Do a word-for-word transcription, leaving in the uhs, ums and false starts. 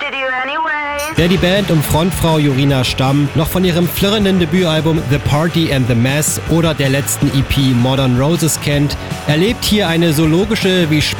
Wer die Band um Frontfrau Jorina Stamm noch von ihrem flirrenden Debütalbum The Party and the Mess oder der letzten E P Modern Roses kennt, erlebt hier eine so logische wie